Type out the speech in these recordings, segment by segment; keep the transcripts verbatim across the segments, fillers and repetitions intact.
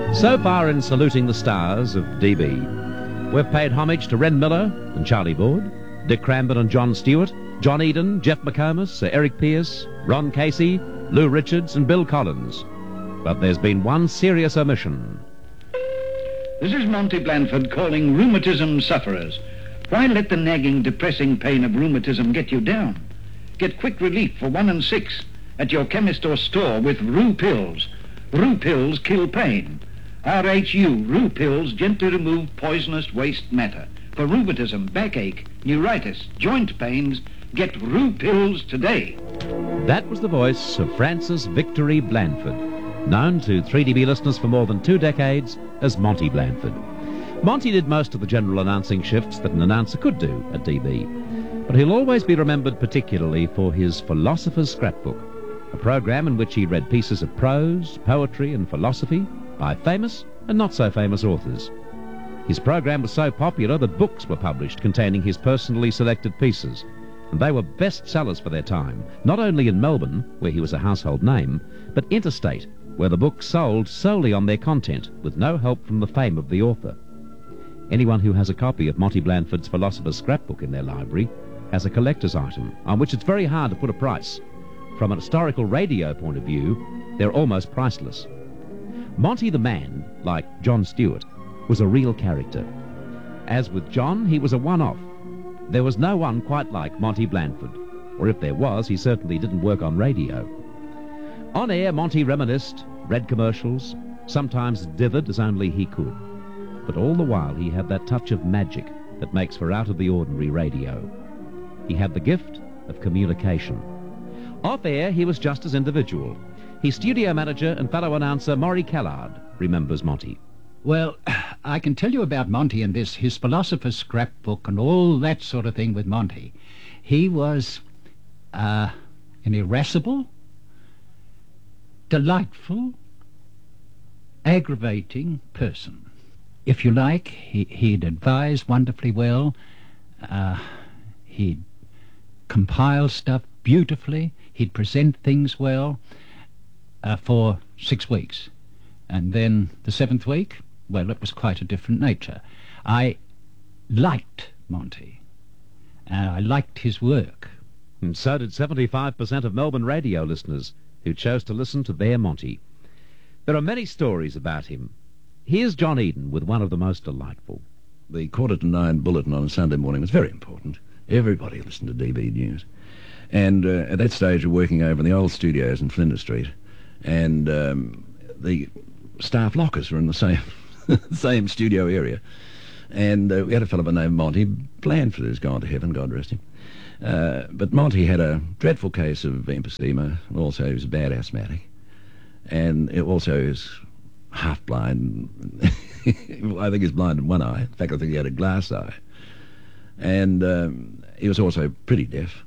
So far in saluting the stars of D B, we've paid homage to Ren Miller and Charlie Board, Dick Cramben and John Stewart, John Eden, Jeff McComas, Sir Eric Pierce, Ron Casey, Lou Richards and Bill Collins. But there's been one serious omission. This is Monty Blandford calling rheumatism sufferers. Why let the nagging, depressing pain of rheumatism get you down? Get quick relief for one and six at your chemist or store with Rhu Pills. Rhu Pills kill pain. R H U, Rhu Pills gently remove poisonous waste matter. For rheumatism, backache, neuritis, joint pains, get Rhu Pills today. That was the voice of Francis Victory Blandford, known to three D B listeners for more than two decades as Monty Blandford. Monty did most of the general announcing shifts that an announcer could do at D B, but he'll always be remembered particularly for his Philosopher's Scrapbook, a program in which he read pieces of prose, poetry and philosophy by famous and not so famous authors. His program was so popular that books were published containing his personally selected pieces, and they were bestsellers for their time, not only in Melbourne, where he was a household name, but interstate, where the books sold solely on their content, with no help from the fame of the author. Anyone who has a copy of Monty Blandford's Philosopher's Scrapbook in their library has a collector's item on which it's very hard to put a price. From an historical radio point of view, they're almost priceless. Monty the man, like John Stewart, was a real character. As with John, he was a one-off. There was no one quite like Monty Blandford, or if there was, he certainly didn't work on radio. On air, Monty reminisced, read commercials, sometimes dithered as only he could. But all the while he had that touch of magic that makes for out-of-the-ordinary radio. He had the gift of communication. Off air, he was just as individual. His studio manager and fellow announcer Maury Kellard remembers Monty. Well, I can tell you about Monty and this, his Philosopher's Scrapbook and all that sort of thing with Monty. He was uh, an irascible, delightful, aggravating person. If you like, he, he'd advise wonderfully well. Uh, he'd compile stuff beautifully. He'd present things well uh, for six weeks. And then the seventh week, well, it was quite a different nature. I liked Monty. Uh, I liked his work. And so did seventy-five percent of Melbourne radio listeners who chose to listen to their Monty. There are many stories about him. Here's John Eden with one of the most delightful. The quarter to nine bulletin on a Sunday morning was very important. Everybody listened to D B News. And uh, at that stage, we were working over in the old studios in Flinders Street. And um, the staff lockers were in the same same studio area. And uh, we had a fellow by the name of Monty Blandford, who's gone to heaven, God rest him. Uh, but Monty had a dreadful case of emphysema, and also he was a bad asthmatic. And it also he was half blind. I think he's blind in one eye. In fact, I think he had a glass eye. And um, he was also pretty deaf.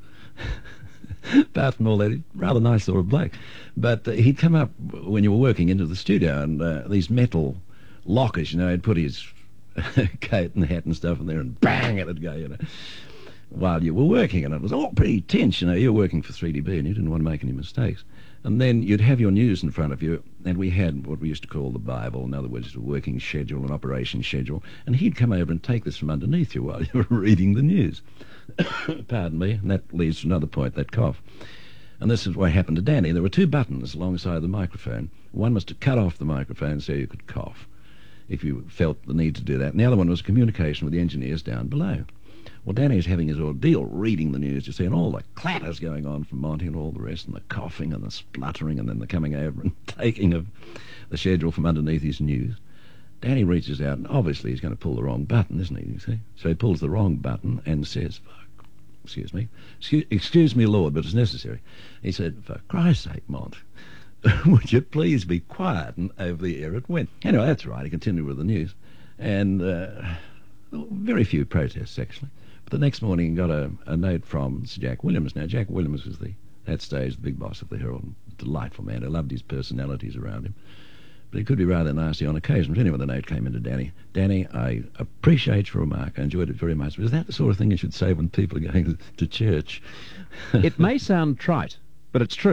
Apart from all that, he's rather nice sort of bloke. But uh, he'd come up when you were working into the studio, and uh, these metal lockers, you know, he'd put his coat and hat and stuff in there, and bang, it'd go, you know, while you were working. And it was all pretty tense, you know. You were working for three D B, and you didn't want to make any mistakes. And then you'd have your news in front of you, and we had what we used to call the Bible, in other words, a working schedule, an operation schedule, and he'd come over and take this from underneath you while you were reading the news. Pardon me, and that leads to another point, that cough. And this is what happened to Danny. There were two buttons alongside the microphone. One was to cut off the microphone so you could cough, if you felt the need to do that. And the other one was communication with the engineers down below. Well, Danny's having his ordeal reading the news, you see, and all the clatters going on from Monty and all the rest, and the coughing and the spluttering, and then the coming over and taking of the schedule from underneath his news. Danny reaches out, and obviously he's going to pull the wrong button, isn't he, you see? So he pulls the wrong button and says, fuck, excuse me, excuse, excuse me, Lord, but it's necessary. He said, for Christ's sake, Mont, would you please be quiet? And over the air it went. Anyway, that's right, he continued with the news. And uh, very few protests, actually. But the next morning he got a, a note from Sir Jack Williams. Now, Jack Williams was, the, at that stage, the big boss of the Herald. Delightful man. I loved his personalities around him. But he could be rather nasty on occasion. But anyway, the note came into Danny. Danny, I appreciate your remark. I enjoyed it very much. But is that the sort of thing you should say when people are going to church? It may sound trite, but it's true.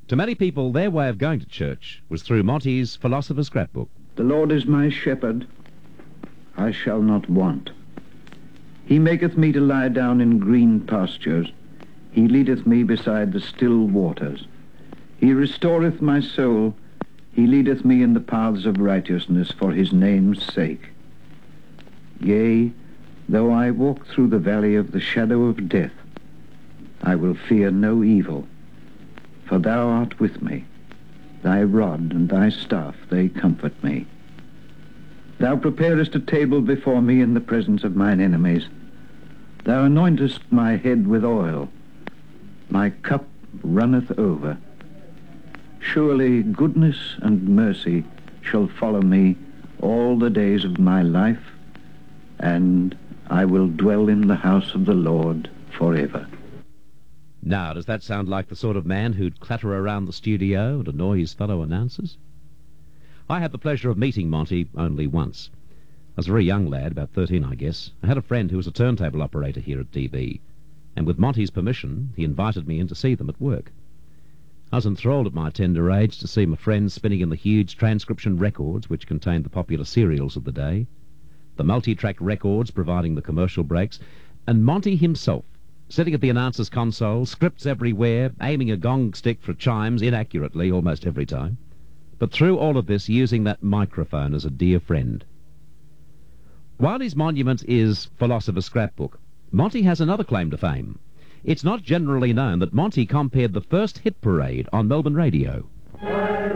To many people, their way of going to church was through Monty's Philosopher's Scrapbook. The Lord is my shepherd, I shall not want. He maketh me to lie down in green pastures. He leadeth me beside the still waters. He restoreth my soul. He leadeth me in the paths of righteousness for his name's sake. Yea, though I walk through the valley of the shadow of death, I will fear no evil, for thou art with me. Thy rod and thy staff, they comfort me. Thou preparest a table before me in the presence of mine enemies. Thou anointest my head with oil. My cup runneth over. Surely goodness and mercy shall follow me all the days of my life, and I will dwell in the house of the Lord forever. Now, does that sound like the sort of man who'd clatter around the studio and annoy his fellow announcers? I had the pleasure of meeting Monty only once. I was a very young lad, about thirteen, I guess. I had a friend who was a turntable operator here at D B, and with Monty's permission, he invited me in to see them at work. I was enthralled at my tender age to see my friends spinning in the huge transcription records which contained the popular serials of the day, the multi-track records providing the commercial breaks, and Monty himself, sitting at the announcer's console, scripts everywhere, aiming a gong stick for chimes inaccurately almost every time, but through all of this using that microphone as a dear friend. While his monument is Philosopher's Scrapbook, Monty has another claim to fame. It's not generally known that Monty compared the first hit parade on Melbourne radio.